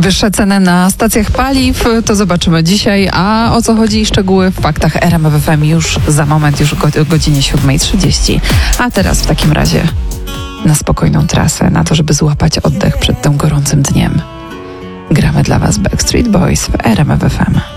Wyższe ceny na stacjach paliw to zobaczymy dzisiaj, a o co chodzi i szczegóły w faktach RMF FM już za moment, już o godzinie 7:30. A teraz w takim razie na spokojną trasę, na to, żeby złapać oddech przed tym gorącym dniem. Gramy dla Was Backstreet Boys w RMF FM.